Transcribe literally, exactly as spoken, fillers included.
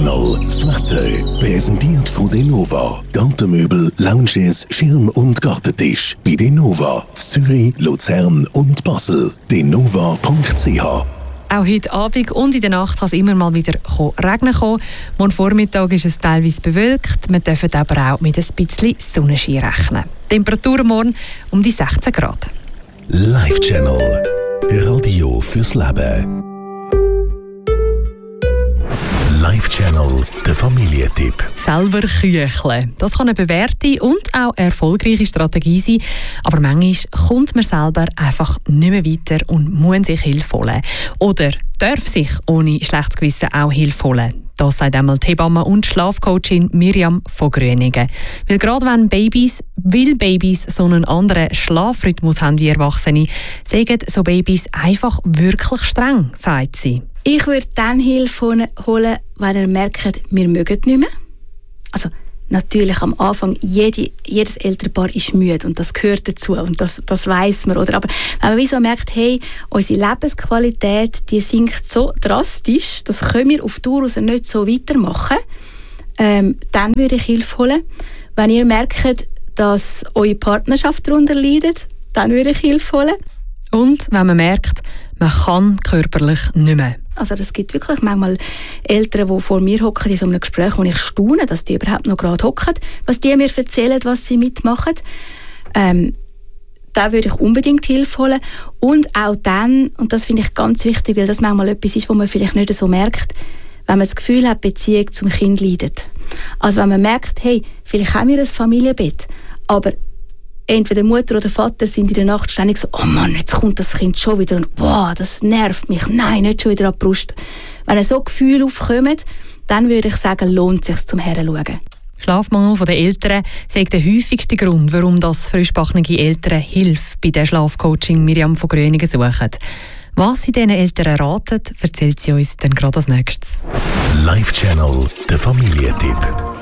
Channel. Das Wetter. Präsentiert von Denova. Gartenmöbel, Lounges, Schirm- und Gartentisch. Bei Denova. Zürich, Luzern und Basel. denova punkt c h. Auch heute Abend und in der Nacht kann es immer mal wieder regnen kommen. Morgen Vormittag ist es teilweise bewölkt. Wir dürfen aber auch mit ein bisschen Sonnenschein rechnen. Temperatur morgen um die sechzehn Grad. Live Channel. Radio fürs Leben. Live Channel, der Familientipp. Selber kücheln. Das kann eine bewährte und auch erfolgreiche Strategie sein. Aber manchmal kommt man selber einfach nicht mehr weiter und muss sich Hilfe holen. Oder darf sich ohne schlechtes Gewissen auch Hilfe holen. Das sagt einmal die Hebamme und Schlafcoachin Miriam von Gröningen. Weil gerade wenn Babys, weil Babys so einen anderen Schlafrhythmus haben wie Erwachsene, sagen so Babys einfach wirklich streng, sagt sie. Ich würde dann Hilfe holen, wenn ihr merkt, wir mögen nicht mehr. Also natürlich am Anfang, jede, jedes Elternpaar ist müde und das gehört dazu und das, das weiss man. Oder? Aber wenn man wieso merkt, hey, unsere Lebensqualität die sinkt so drastisch, das können wir auf Dauer nicht so weitermachen, ähm, dann würde ich Hilfe holen. Wenn ihr merkt, dass eure Partnerschaft darunter leidet, dann würde ich Hilfe holen. Und wenn man merkt, man kann körperlich nicht mehr. Also es gibt wirklich manchmal Eltern, die vor mir hocken in so einem Gespräch, wo ich staune, dass die überhaupt noch gerade hocken, was die mir erzählen, was sie mitmachen. Ähm, da würde ich unbedingt Hilfe holen. Und auch dann, und das finde ich ganz wichtig, weil das manchmal etwas ist, wo man vielleicht nicht so merkt, wenn man das Gefühl hat, die Beziehung zum Kind leidet. Also wenn man merkt, hey, vielleicht haben wir ein Familienbett, aber entweder Mutter oder Vater sind in der Nacht ständig so, oh Mann, jetzt kommt das Kind schon wieder und wow, das nervt mich, nein, nicht schon wieder an die Brust. Wenn so Gefühle aufkommen, dann würde ich sagen, lohnt es sich zum Heranschauen. Schlafmangel der Eltern ist der häufigste Grund, warum das frischgebackene Eltern Hilfe bei der Schlafcoaching Miriam von Gröningen suchen. Was sie diesen Eltern raten, erzählt sie uns dann gerade als nächstes. Live Channel, der Familientipp.